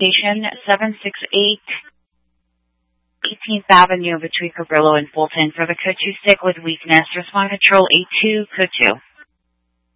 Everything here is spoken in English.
Station 768 18th Avenue between Cabrillo and Fulton. For the code 2, stick with weakness. Respond control 82, code 2.